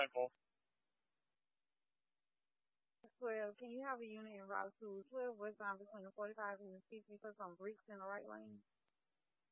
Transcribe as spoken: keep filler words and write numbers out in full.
twelve, can you have a unit en route to twelve westbound between the forty-five and the fifty for some bricks in the right lane?